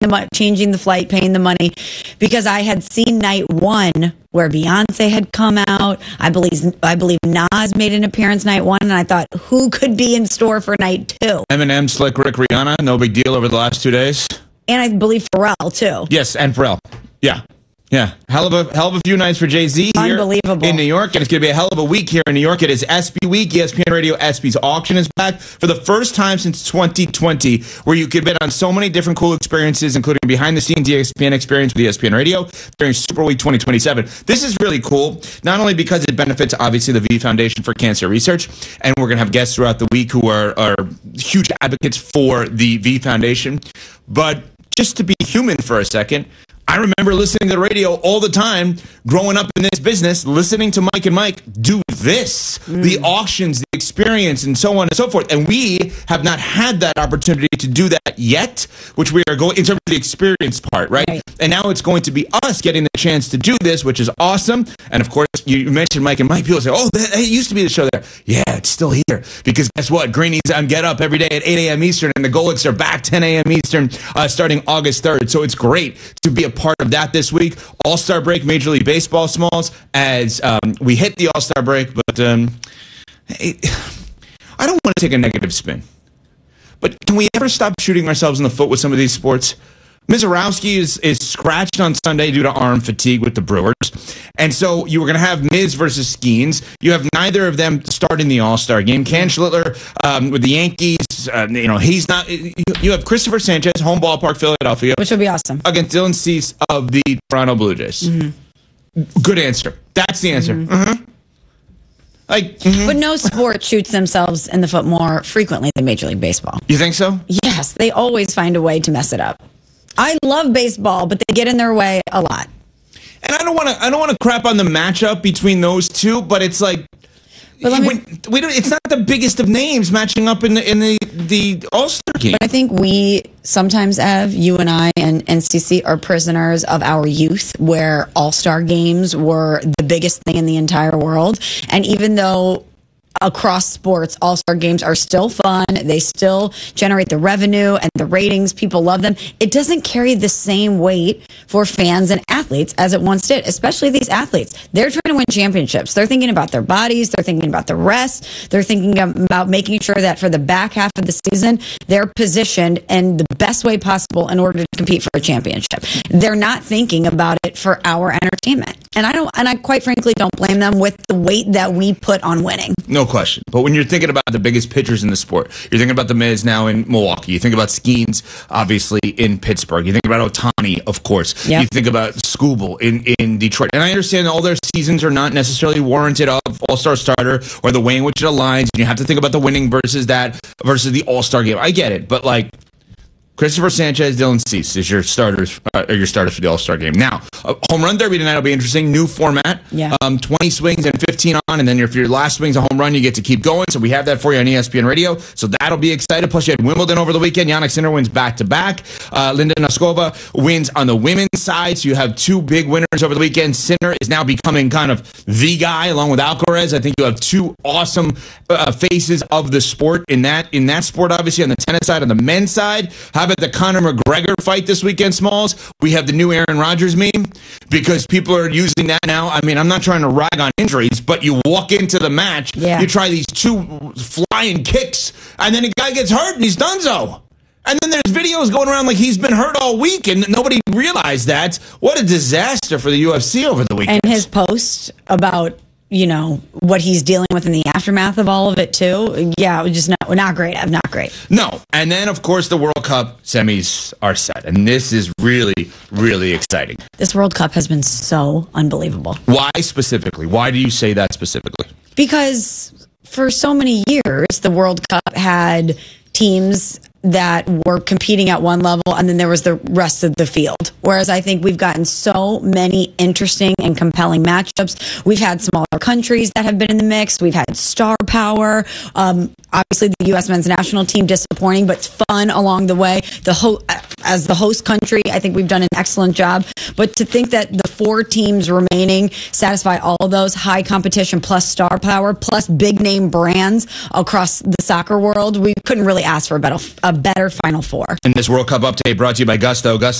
changing the flight, paying the money, because I had seen night one where Beyonce had come out. I believe Nas made an appearance night one, and I thought, who could be in store for night two? Eminem, Slick Rick, Rihanna, no big deal over the last 2 days. And I believe Pharrell too. Yes, and Pharrell. Yeah. Yeah, hell of a few nights for Jay-Z here Unbelievable. in New York, and it's going to be a hell of a week here in New York. It is ESPY week. ESPN Radio ESPY's auction is back for the first time since 2020, where you could bet on so many different cool experiences, including behind-the-scenes ESPN experience with ESPN Radio during Super Week 2027. This is really cool, not only because it benefits, obviously, the V Foundation for Cancer Research, and we're going to have guests throughout the week who are huge advocates for the V Foundation, but just to be human for a second, I remember listening to the radio all the time growing up in this business, listening to Mike and Mike do this, the auctions, the experience, and so on and so forth. And we have not had that opportunity to do that yet, which we are going in terms of the experience part, right? And now it's going to be us getting the chance to do this, which is awesome. And of course, you mentioned Mike and Mike. People say, oh, it used to be the show there. Yeah, it's still here. Because guess what? Greenies on Get Up every day at 8 a.m. Eastern, and the Golics are back 10 a.m. Eastern starting August 3rd. So it's great to be a part of that this week. All-Star break, Major League Baseball Smalls, as we hit the All-Star break, but I don't want to take a negative spin. But can we ever stop shooting ourselves in the foot with some of these sports? Mizorowski is scratched on Sunday due to arm fatigue with the Brewers. And so you were going to have Miz versus Skeens. You have neither of them start in the All-Star game. Ken Schlittler with the Yankees, he's not. You have Christopher Sanchez, home ballpark, Philadelphia. Which would be awesome. Against Dylan Cease of the Toronto Blue Jays. Good answer. That's the answer. But no sport shoots themselves in the foot more frequently than Major League Baseball. You think so? Yes, they always find a way to mess it up. I love baseball, but they get in their way a lot. And I don't want to crap on the matchup between those two, but it's like it's not the biggest of names matching up in the All-Star game. But I think we sometimes have, you and I and NCC are prisoners of our youth, where All-Star games were the biggest thing in the entire world. And even though across sports, All-Star games are still fun, they still generate the revenue and the ratings, people love them, it doesn't carry the same weight for fans and athletes as it once did, especially these athletes. They're trying to win championships. They're thinking about their bodies, they're thinking about the rest, they're thinking about making sure that for the back half of the season, they're positioned in the best way possible in order to compete for a championship. They're not thinking about it for our entertainment. And I quite frankly don't blame them with the weight that we put on winning. No question. But when you're thinking about the biggest pitchers in the sport, you're thinking about the Miz now in Milwaukee. You think about Skeens, obviously, in Pittsburgh. You think about Ohtani, of course. Yep. You think about Skubal in Detroit. And I understand all their seasons are not necessarily warranted of All-Star starter or the way in which it aligns. And you have to think about the winning versus the All-Star game. I get it. But Christopher Sanchez, Dylan Cease is your starters for the All-Star game. Now, home run derby tonight will be interesting. New format. Yeah. 20 swings and 15 on, and then if your last swing's a home run, you get to keep going. So we have that for you on ESPN Radio. So that'll be exciting. Plus, you had Wimbledon over the weekend. Jannik Sinner wins back-to-back. Linda Noskova wins on the women's side. So you have two big winners over the weekend. Sinner is now becoming kind of the guy along with Alcaraz. I think you have two awesome faces of the sport in that sport, obviously, on the tennis side. On the men's side, how about the Conor McGregor fight this weekend, Smalls? We have the new Aaron Rodgers meme because people are using that now. I mean, I'm not trying to rag on injuries, but you walk into the match, you try these two flying kicks, and then the guy gets hurt and he's donezo. And then there's videos going around like he's been hurt all week, and nobody realized that. What a disaster for the UFC over the weekend. And his post about what he's dealing with in the aftermath of all of it, too. Yeah, it was just not great. Not great. No. And then, of course, the World Cup semis are set. And this is really, really exciting. This World Cup has been so unbelievable. Why specifically? Why do you say that specifically? Because for so many years, the World Cup had teams that were competing at one level, and then there was the rest of the field. Whereas I think we've gotten so many interesting and compelling matchups. We've had smaller countries that have been in the mix. We've had star power. Obviously, the U.S. men's national team disappointing, but fun along the way. as the host country, I think we've done an excellent job. But to think that the 4 teams remaining satisfy all of those, high competition plus star power plus big name brands across the soccer world, we couldn't really ask for a better Final Four. And this World Cup update brought to you by Gusto. Gusto